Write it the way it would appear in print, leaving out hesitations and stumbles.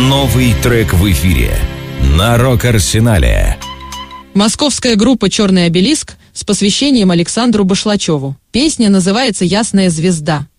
Новый трек в эфире на Рок-Арсенале. Московская группа «Черный обелиск» с посвящением Александру Башлачеву. Песня называется «Ясная звезда».